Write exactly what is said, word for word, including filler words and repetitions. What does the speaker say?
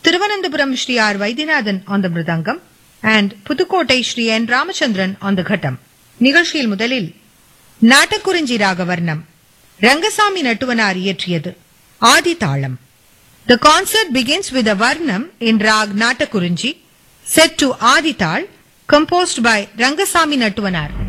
Thiruvananthapuram Shri R. Vaidyanathan on the Mridangam and Puthukottai Shri N. Ramachandran on the Ghatam. நிகழ்ச்சியில் முதலில் நாட்டக்குறிஞ்சி ராகவர்ணம் ரங்கசாமி நட்டுவனார் இயற்றியது ஆதி தாளம். The concert begins with a varnam in rag Nattakurinji set to Adi Tal composed by Rangasamy Nattuvanar.